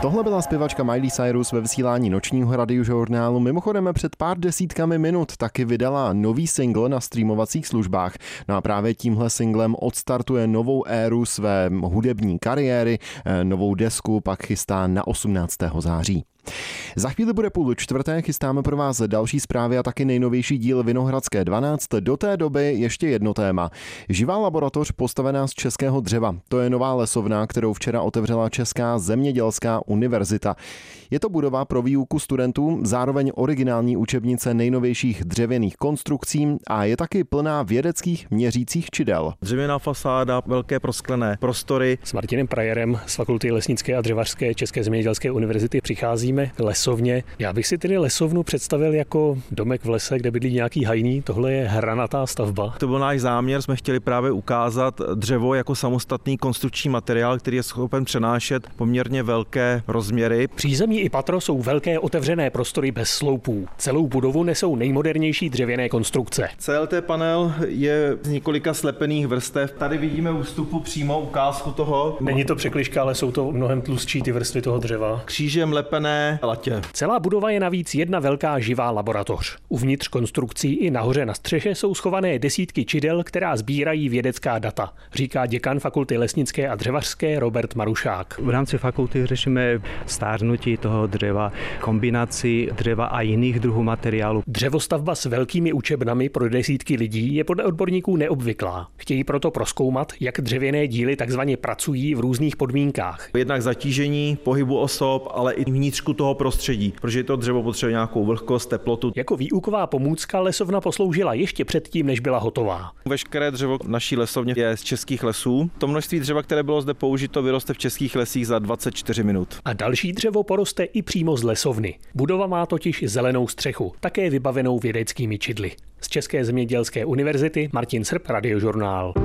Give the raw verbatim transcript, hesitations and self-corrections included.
Tohle byla zpěvačka Miley Cyrus ve vysílání nočního radiožurnálu. Mimochodem před pár desítkami minut taky vydala nový singl na streamovacích službách. No a právě tímhle singlem odstartuje novou éru své hudební kariéry. Novou desku pak chystá na osmnáctého září. Za chvíli bude půl čtvrté, chystáme pro vás další zprávy a taky nejnovější díl Vinohradské dvanáct. Do té doby ještě jedno téma. Živá laboratoř postavená z českého dřeva. To je nová lesovna, kterou včera otevřela Česká zemědělská univerzita. Je to budova pro výuku studentů, zároveň originální učebnice nejnovějších dřevěných konstrukcí a je taky plná vědeckých měřících čidel. Dřevěná fasáda, velké prosklené prostory. S Martinem Prajerem z Fakulty lesnické a dřevařské České zemědělské univerzity přicházíme k lesovně. Já bych si tedy lesovnu představil jako domek v lese, kde bydlí nějaký hajný. Tohle je hranatá stavba. To byl náš záměr, jsme chtěli právě ukázat dřevo jako samostatný konstrukční materiál, který je schopen přenášet poměrně velké rozměry. Přízemí i patro jsou velké otevřené prostory bez sloupů. Celou budovu nesou nejmodernější dřevěné konstrukce. C L T panel je z několika slepených vrstev. Tady vidíme u vstupu přímo ukázku toho. Není to překližka, ale jsou to mnohem tlustší ty vrstvy toho dřeva. Křížem lepené latě. Celá budova je navíc jedna velká živá laboratoř. Uvnitř konstrukcí i nahoře na střeše jsou schované desítky čidel, která sbírají vědecká data, říká děkan Fakulty lesnické a dřevařské Robert Marušák. V rámci fakulty řešíme stárnutí toho dřeva, kombinaci dřeva a jiných druhů materiálu. Dřevostavba s velkými učebnami pro desítky lidí je podle odborníků neobvyklá. Chtějí proto prozkoumat, jak dřevěné díly takzvaně pracují v různých podmínkách. Jednak zatížení, pohybu osob, ale i vnitřku toho prostředí, protože to dřevo potřebuje nějakou vlhkost, teplotu. Jako výuková pomůcka lesovna posloužila ještě předtím, než byla hotová. Veškeré dřevo naší lesovně je z českých lesů. To množství dřeva, které bylo zde použito, vyroste v českých lesích za dvacet čtyři minut. A další dřevo poroste i přímo z lesovny. Budova má totiž zelenou střechu, také vybavenou vědeckými čidly. Z České zemědělské univerzity Martin Srb, Radiožurnál.